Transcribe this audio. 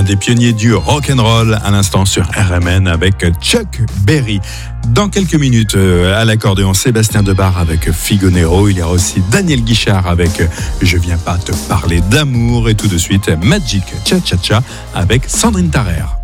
des pionniers du rock'n'roll à l'instant sur RMN avec Chuck Berry. Dans quelques minutes, à l'accordéon, Sébastien Debar avec Figo Nero. Il y aura aussi Daniel Guichard avec Je viens pas te parler d'amour. Et tout de suite, Magic Cha Cha Cha avec Sandrine Tarrer.